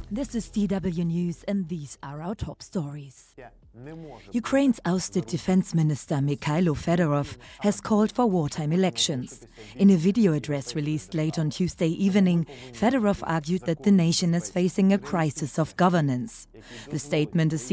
This is DW News, and these are our top stories. Ukraine's ousted defense minister Mikhailo Fedorov has called for wartime elections. In a video address released late on Tuesday evening, Fedorov argued that the nation is facing a crisis of governance. The statement is